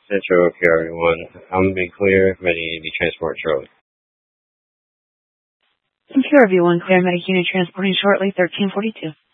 Central, okay, everyone. I'm being clear, ready to be transported shortly. Secure everyone, clear medic unit transporting shortly, 1342.